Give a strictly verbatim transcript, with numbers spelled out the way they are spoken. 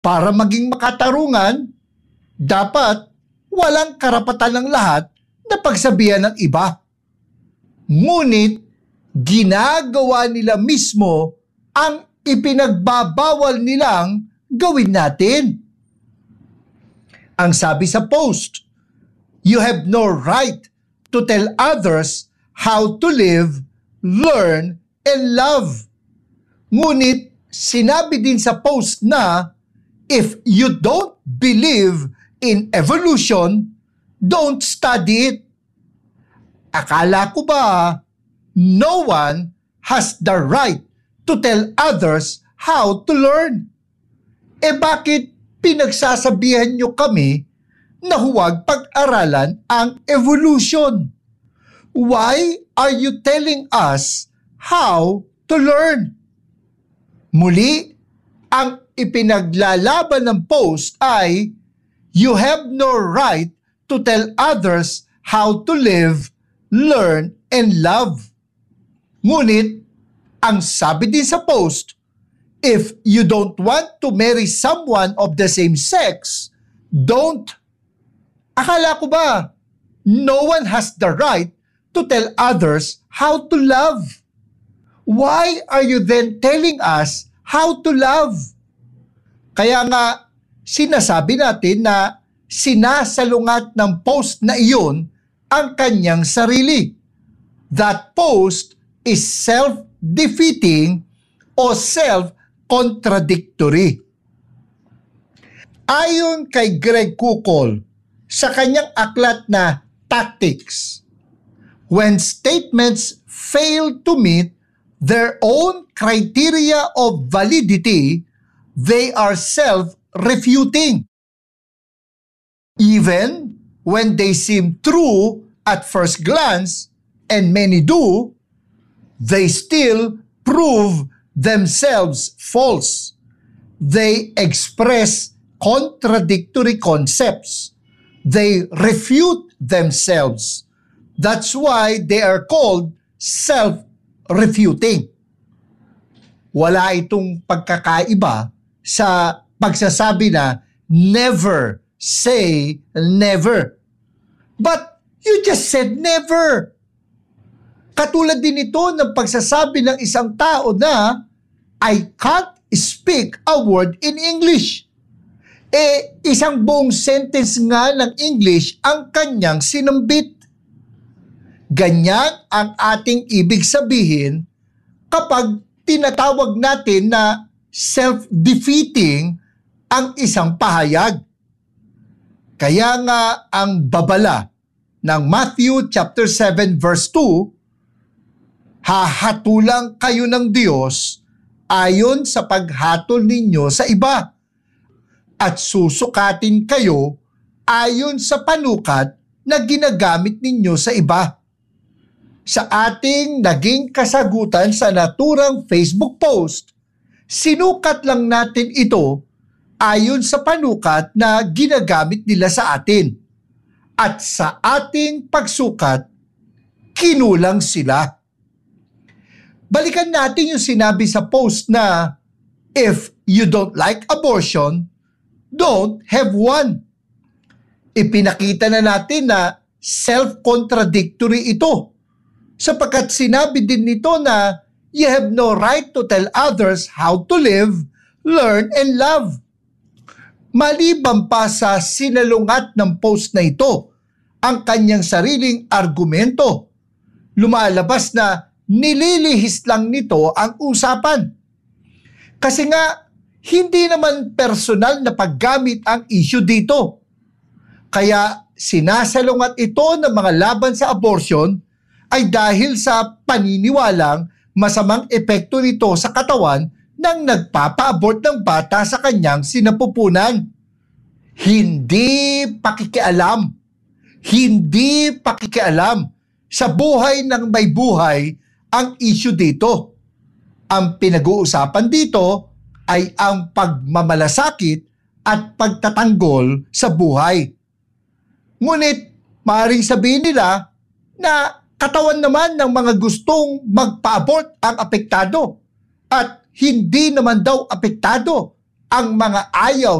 Para maging makatarungan, dapat walang karapatan ng lahat na pagsabihan ng iba. Ngunit, ginagawa nila mismo ang ipinagbabawal nilang gawin natin. Ang sabi sa post, "You have no right to tell others how to live, learn, and love." Ngunit, sinabi din sa post na, "If you don't believe in evolution, don't study it." Akala ko ba, no one has the right to tell others how to learn? Eh bakit pinagsasabihan nyo kami na huwag pag-aralan ang evolution? Why are you telling us how to learn? Muli, ang ipinaglalaban ng post ay, "You have no right to tell others how to live, learn, and love." Ngunit, ang sabi din sa post, "If you don't want to marry someone of the same sex, don't." Akala ko ba, no one has the right to tell others how to love? Why are you then telling us how to love? Kaya nga, sinasabi natin na sinasalungat ng post na iyon ang kanyang sarili. That post is self-defeating o self-contradictory. Ayon kay Greg Koukl sa kanyang aklat na Tactics, when statements fail to meet their own criteria of validity, they are self-refuting. Even when they seem true at first glance, and many do, they still prove themselves false. They express contradictory concepts. They refute themselves. That's why they are called self-refuting. Wala itong pagkakaiba sa pagsasabi na never say never. But you just said never. Katulad din ito ng pagsasabi ng isang tao na I can't speak a word in English. Eh, isang buong sentence nga ng English ang kanyang sinambit. Ganyan ang ating ibig sabihin kapag tinatawag natin na self-defeating ang isang pahayag. Kaya nga ang babala ng Matthew chapter seven verse two, hahatulang kayo ng Diyos ayon sa paghatol ninyo sa iba at susukatin kayo ayon sa panukat na ginagamit ninyo sa iba. Sa ating naging kasagutan sa naturang Facebook post, sinukat lang natin ito ayon sa panukat na ginagamit nila sa atin. At sa ating pagsukat, kinulang sila. Balikan natin yung sinabi sa post na, if you don't like abortion, don't have one. Ipinakita na natin na self-contradictory ito. Sapagkat sinabi din nito na you have no right to tell others how to live, learn, and love. Maliban pa sa sinalungat ng post na ito, ang kanyang sariling argumento, lumalabas na nililihis lang nito ang usapan. Kasi nga, hindi naman personal na paggamit ang issue dito. Kaya sinasalungat ito ng mga laban sa abortion ay dahil sa paniniwalang masamang epekto nito sa katawan ng nagpapa-abort ng bata sa kanyang sinapupunan. Hindi pakikialam. Hindi pakikialam sa buhay ng may buhay ang issue dito. Ang pinag-uusapan dito ay ang pagmamalasakit at pagtatanggol sa buhay. Ngunit, maaaring sabihin nila na katawan naman ng mga gustong magpa-abort ang apektado at hindi naman daw apektado ang mga ayaw